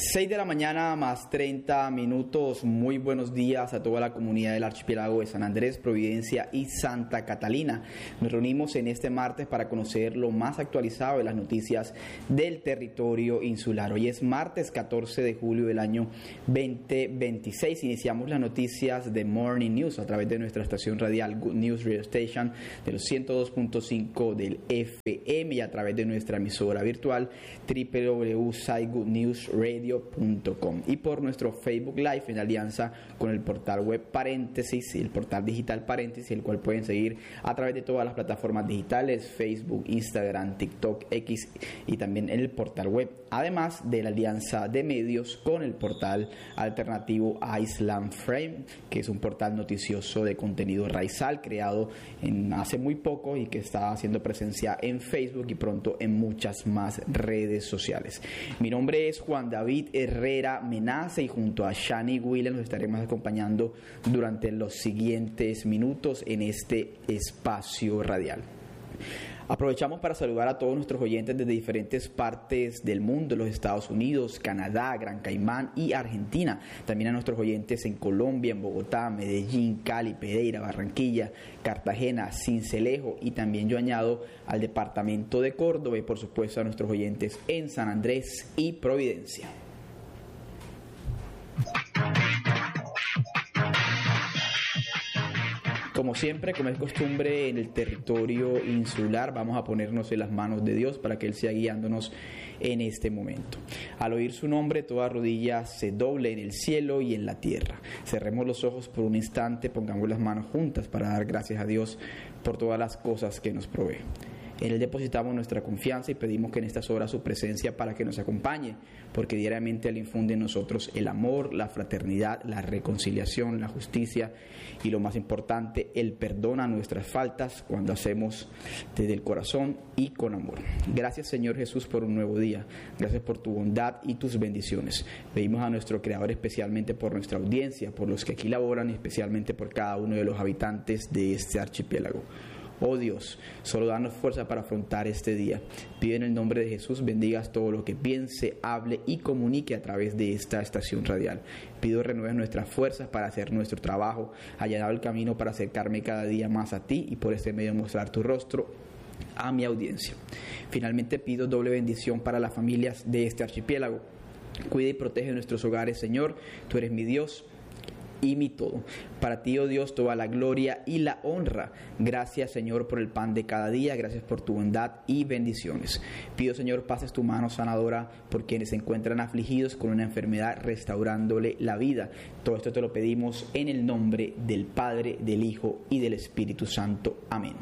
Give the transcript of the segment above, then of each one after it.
6 de la mañana más 30 minutos. Muy buenos días a toda la comunidad del archipiélago de San Andrés, Providencia y Santa Catalina. Nos reunimos en este martes para conocer lo más actualizado de las noticias del territorio insular. Hoy es martes 14 de julio del año 2026. Iniciamos las noticias de Morning News a través de nuestra estación radial Good News Radio Station de los 102.5 del FM y a través de nuestra emisora virtual www.sitegoodnewsradio.com y por nuestro Facebook Live en alianza con el portal web Paréntesis y el portal digital Paréntesis, el cual pueden seguir a través de todas las plataformas digitales, Facebook, Instagram, TikTok, X y también en el portal web, además de la alianza de medios con el portal alternativo Island Frame, que es un portal noticioso de contenido raizal creado hace muy poco y que está haciendo presencia en Facebook y pronto en muchas más redes sociales. Mi nombre es Juan David Herrera Menace y junto a Shani Williams nos estaremos acompañando durante los siguientes minutos en este espacio radial. Aprovechamos para saludar a todos nuestros oyentes desde diferentes partes del mundo, los Estados Unidos, Canadá, Gran Caimán y Argentina. También a nuestros oyentes en Colombia, en Bogotá, Medellín, Cali, Pereira, Barranquilla, Cartagena, Sincelejo y también yo añado al departamento de Córdoba y por supuesto a nuestros oyentes en San Andrés y Providencia. Como siempre, como es costumbre en el territorio insular, vamos a ponernos en las manos de Dios para que Él siga guiándonos en este momento. Al oír su nombre, toda rodilla se doble en el cielo y en la tierra. Cerremos los ojos por un instante, pongamos las manos juntas para dar gracias a Dios por todas las cosas que nos provee. En Él depositamos nuestra confianza y pedimos que en estas horas su presencia para que nos acompañe, porque diariamente Él infunde en nosotros el amor, la fraternidad, la reconciliación, la justicia y lo más importante, Él perdona nuestras faltas cuando hacemos desde el corazón y con amor. Gracias Señor Jesús por un nuevo día, gracias por tu bondad y tus bendiciones. Pedimos a nuestro Creador especialmente por nuestra audiencia, por los que aquí laboran y especialmente por cada uno de los habitantes de este archipiélago. Oh Dios, solo danos fuerza para afrontar este día. Pido en el nombre de Jesús bendigas todo lo que piense, hable y comunique a través de esta estación radial. Pido renueves nuestras fuerzas para hacer nuestro trabajo, allanar el camino para acercarme cada día más a ti y por este medio mostrar tu rostro a mi audiencia. Finalmente pido doble bendición para las familias de este archipiélago. Cuida y protege nuestros hogares, Señor. Tú eres mi Dios y mi todo. Para ti, oh Dios, toda la gloria y la honra. Gracias, Señor, por el pan de cada día. Gracias por tu bondad y bendiciones. Pido, Señor, pases tu mano sanadora por quienes se encuentran afligidos con una enfermedad, restaurándole la vida. Todo esto te lo pedimos en el nombre del Padre, del Hijo y del Espíritu Santo. Amén.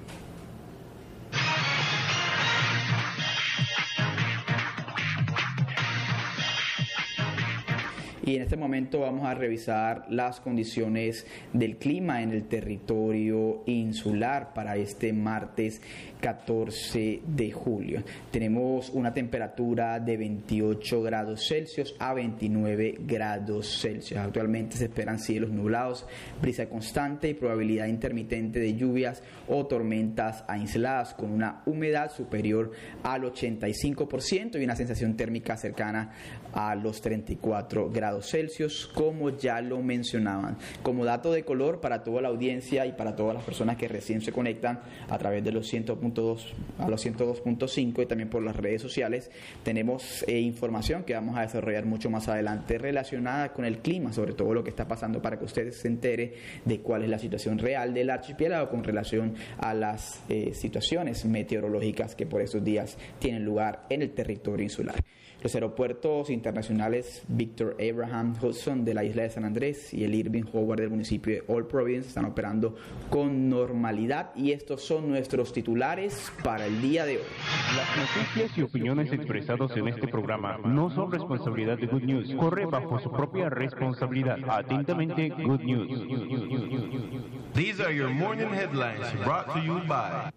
Y en este momento vamos a revisar las condiciones del clima en el territorio insular para este martes 14 de julio. Tenemos una temperatura de 28 grados Celsius a 29 grados Celsius. Actualmente se esperan cielos nublados, brisa constante y probabilidad intermitente de lluvias o tormentas aisladas con una humedad superior al 85% y una sensación térmica cercana a los 34 grados Celsius, como ya lo mencionaban. Como dato de color para toda la audiencia y para todas las personas que recién se conectan a través de los 100.2 a los 102.5 y también por las redes sociales, tenemos información que vamos a desarrollar mucho más adelante relacionada con el clima, sobre todo lo que está pasando para que ustedes se entere de cuál es la situación real del archipiélago con relación a las situaciones meteorológicas que por estos días tienen lugar en el territorio insular. Los aeropuertos internacionales Victor Abraham Hudson de la isla de San Andrés y el Irving Howard del municipio de All Providence están operando con normalidad y estos son nuestros titulares para el día de hoy. Las noticias y opiniones expresadas en este programa no son responsabilidad de Good News. Corre bajo su propia responsabilidad. Atentamente, Good News. These are your morning headlines brought to you by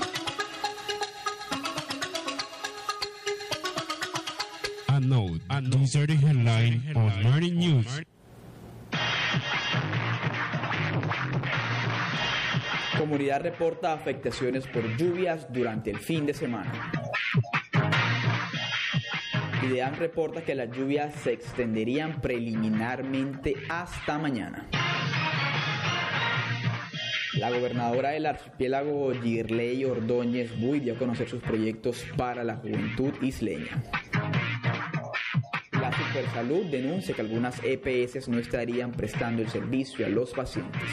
A note. These are the headlines on Morning News. Comunidad reporta afectaciones por lluvias durante el fin de semana. IDEAM reporta que las lluvias se extenderían preliminarmente hasta mañana. La gobernadora del archipiélago Girley Ordóñez Buy dio a conocer sus proyectos para la juventud isleña. La Supersalud denuncia que algunas EPS no estarían prestando el servicio a los pacientes.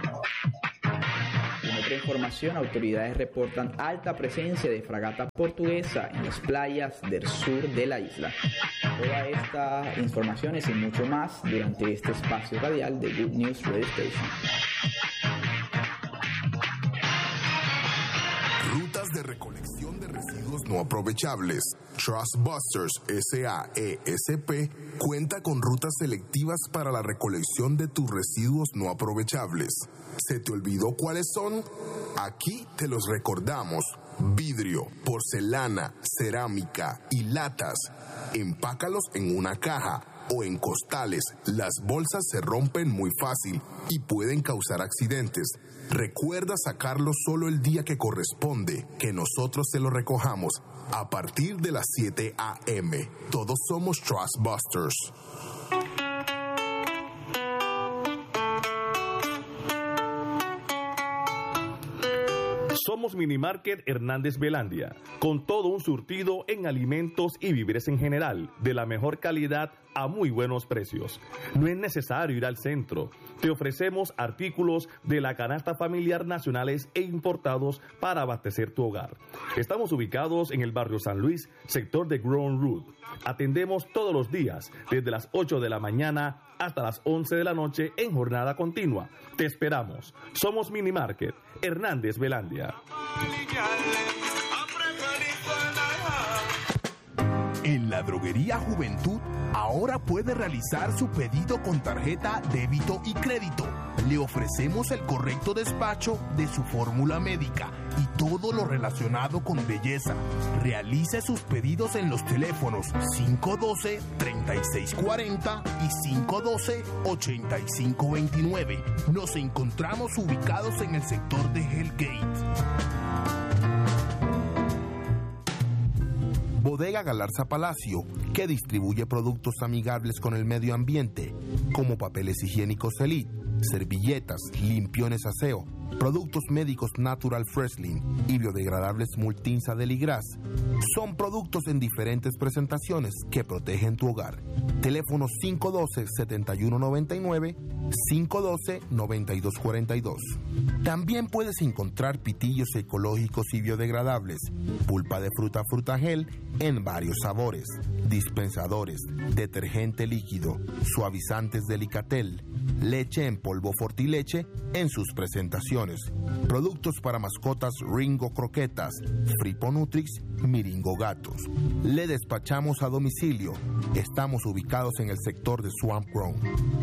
En otra información, autoridades reportan alta presencia de fragata portuguesa en las playas del sur de la isla. Todas estas informaciones y mucho más durante este espacio radial de Good News Radio Station. Rutas de recolección de residuos no aprovechables. Trustbusters SAESP cuenta con rutas selectivas para la recolección de tus residuos no aprovechables. ¿Se te olvidó cuáles son? Aquí te los recordamos. Vidrio, porcelana, cerámica y latas. Empácalos en una caja o en costales. Las bolsas se rompen muy fácil y pueden causar accidentes. Recuerda sacarlo solo el día que corresponde, que nosotros te lo recojamos a partir de las 7 a.m. Todos somos Trustbusters. Somos Minimarket Hernández Belandia, con todo un surtido en alimentos y víveres en general, de la mejor calidad a muy buenos precios. No es necesario ir al centro. Te ofrecemos artículos de la canasta familiar nacionales e importados para abastecer tu hogar. Estamos ubicados en el barrio San Luis, sector de Grown Root. Atendemos todos los días, desde las 8 de la mañana hasta las 11 de la noche en jornada continua. Te esperamos. Somos Minimarket Hernández Belandia. En la droguería Juventud, ahora puede realizar su pedido con tarjeta débito y crédito. Le ofrecemos el correcto despacho de su fórmula médica y todo lo relacionado con belleza. Realice sus pedidos en los teléfonos 512-3640 y 512-8529. Nos encontramos ubicados en el sector de Hellgate. Bodega Galarza Palacio, que distribuye productos amigables con el medio ambiente, como papeles higiénicos Elite, servilletas, limpiones aseo, productos médicos Natural Freshlin y biodegradables Multinsa Deligras. Son productos en diferentes presentaciones que protegen tu hogar. Teléfono 512-7199, 512-9242. También puedes encontrar pitillos ecológicos y biodegradables, pulpa de fruta Frutagel en varios sabores, dispensadores, detergente líquido, suavizantes Delicatel, leche en polvo Fortileche en sus presentaciones, productos para mascotas Ringo Croquetas, Fripo Nutrix, Miringo Gatos. Le despachamos a domicilio. Estamos ubicados en el sector de Swamp Grown.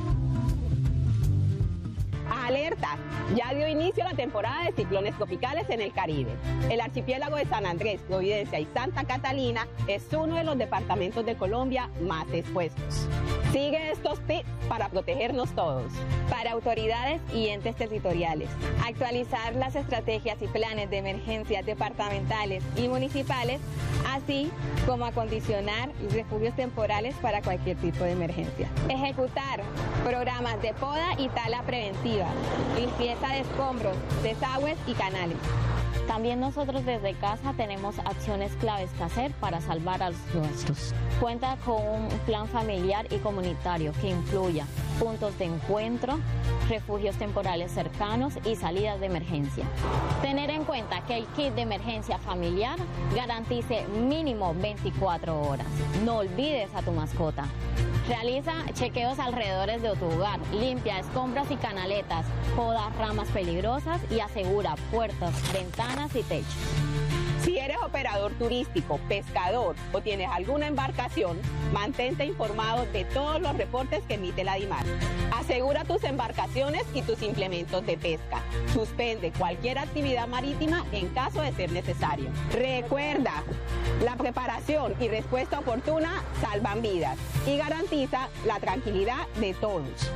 Alerta, ya dio inicio la temporada de ciclones tropicales en el Caribe. El archipiélago de San Andrés, Providencia y Santa Catalina es uno de los departamentos de Colombia más expuestos. Sigue estos tips para protegernos todos. Para autoridades y entes territoriales, actualizar las estrategias y planes de emergencias departamentales y municipales, así como acondicionar refugios temporales para cualquier tipo de emergencia. Ejecutar programas de poda y tala preventiva, limpieza de escombros, desagües y canales. También nosotros desde casa tenemos acciones claves que hacer para salvar a los nuestros. Cuenta con un plan familiar y comunitario que incluya puntos de encuentro, refugios temporales cercanos y salidas de emergencia. Tener en cuenta que el kit de emergencia familiar garantice mínimo 24 horas. No olvides a tu mascota. Realiza chequeos alrededor de tu hogar, limpia escombros y canaletas, poda ramas peligrosas y asegura puertas, ventanas y techos. Si eres operador turístico, pescador o tienes alguna embarcación, mantente informado de todos los reportes que emite la DIMAR. Asegura tus embarcaciones y tus implementos de pesca. Suspende cualquier actividad marítima en caso de ser necesario. Recuerda, la preparación y respuesta oportuna salvan vidas y garantiza la tranquilidad de todos.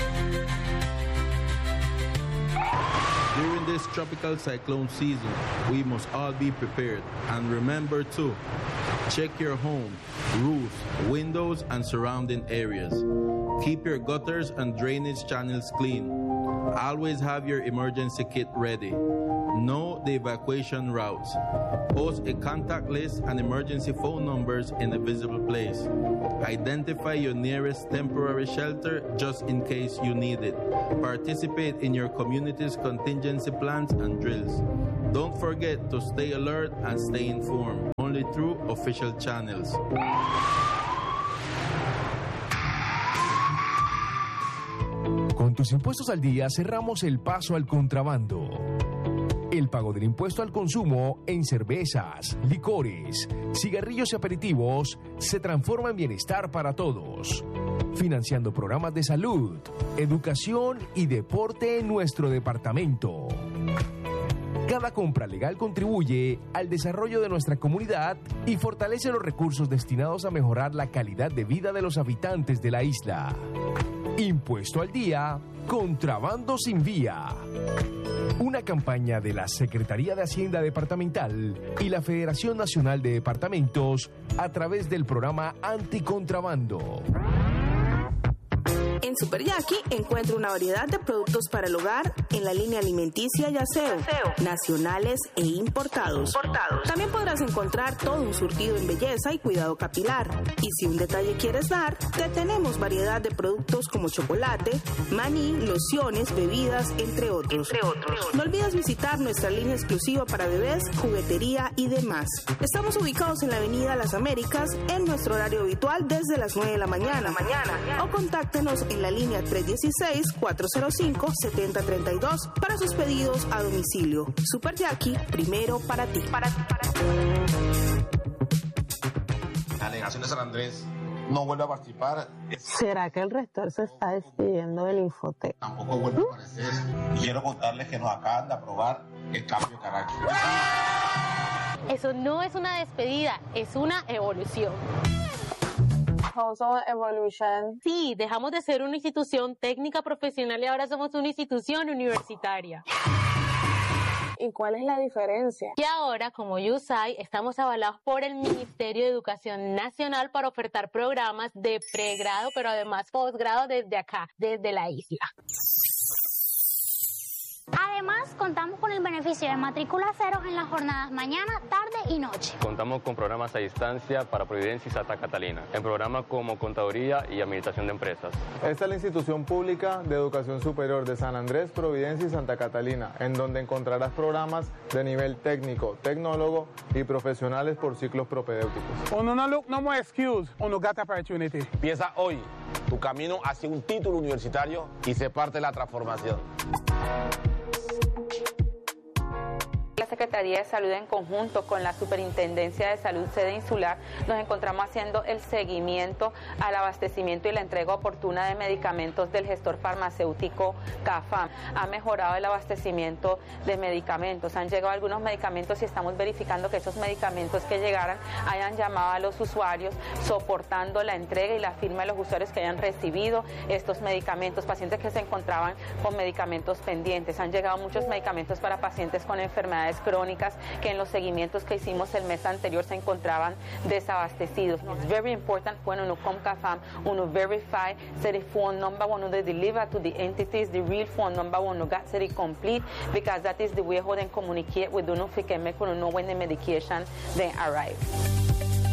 During this tropical cyclone season, we must all be prepared and remember to Check your home, roofs, windows, and surrounding areas. Keep your gutters and drainage channels clean. Always have your emergency kit ready. Know the evacuation routes. Post a contact list and emergency phone numbers in a visible place. Identify your nearest temporary shelter just in case you need it. Participate in your community's contingency plans and drills. Don't forget to stay alert and stay informed, only through official channels. Con tus impuestos al día cerramos el paso al contrabando. El pago del impuesto al consumo en cervezas, licores, cigarrillos y aperitivos se transforma en bienestar para todos, financiando programas de salud, educación y deporte en nuestro departamento. Cada compra legal contribuye al desarrollo de nuestra comunidad y fortalece los recursos destinados a mejorar la calidad de vida de los habitantes de la isla. Impuesto al día, contrabando sin vía. Una campaña de la Secretaría de Hacienda Departamental y la Federación Nacional de Departamentos a través del programa Anticontrabando. En Super Yaqui encuentra una variedad de productos para el hogar en la línea alimenticia y aseo, nacionales e importados. También podrás encontrar todo un surtido en belleza y cuidado capilar. Y si un detalle quieres dar, te tenemos variedad de productos como chocolate, maní, lociones, bebidas, entre otros. No olvides visitar nuestra línea exclusiva para bebés, juguetería y demás. Estamos ubicados en la Avenida Las Américas en nuestro horario habitual desde las 9 de la mañana. O contáctenos en la línea 316-405-7032 para sus pedidos a domicilio. Super Yaqui, primero para ti. La delegación de San Andrés no vuelve a participar. ¿Será que el rector se está despidiendo del Infotec? Tampoco vuelve a aparecer. Y quiero contarles que nos acaban de aprobar el cambio de carácter. Eso no es una despedida, es una evolución. Evolution. Sí, dejamos de ser una institución técnica profesional y ahora somos una institución universitaria. ¿Y cuál es la diferencia? Y ahora, como USAID, estamos avalados por el Ministerio de Educación Nacional para ofertar programas de pregrado, pero además posgrado desde acá, desde la isla. Además, contamos con el beneficio de matrícula cero en las jornadas mañana, tarde y noche. Contamos con programas a distancia para Providencia y Santa Catalina, en programas como Contaduría y Administración de Empresas. Esta es la institución pública de educación superior de San Andrés, Providencia y Santa Catalina, en donde encontrarás programas de nivel técnico, tecnólogo y profesionales por ciclos propedéuticos. Uno no look no more excuse, uno got opportunity. Empieza hoy tu camino hacia un título universitario y se parte la transformación. La Secretaría de Salud en conjunto con la Superintendencia de Salud Sede Insular nos encontramos haciendo el seguimiento al abastecimiento y la entrega oportuna de medicamentos del gestor farmacéutico CAFAM. Ha mejorado el abastecimiento de medicamentos, han llegado algunos medicamentos y estamos verificando que esos medicamentos que llegaran hayan llamado a los usuarios soportando la entrega y la firma de los usuarios que hayan recibido estos medicamentos, pacientes que se encontraban con medicamentos pendientes. Han llegado muchos medicamentos para pacientes con enfermedades crónicas que en los seguimientos que hicimos el mes anterior se encontraban desabastecidos. It's very important when uno come CAFAM, uno verify the phone number, uno deliver to the entities the real phone number, uno got it complete, because that is the way how they communicate with uno, when the medication then arrive.